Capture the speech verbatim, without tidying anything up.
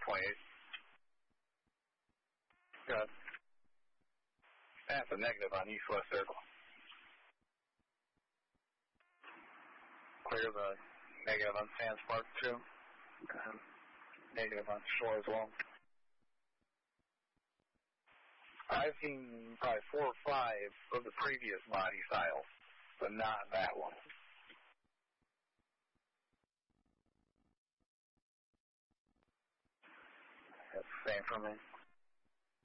twenty-eight. Got that's a negative on east-west circle. Clear the negative on Sands Park, too. Um, negative on shore as well. I've seen probably four or five of the previous body styles, but not that one. That's the same for me.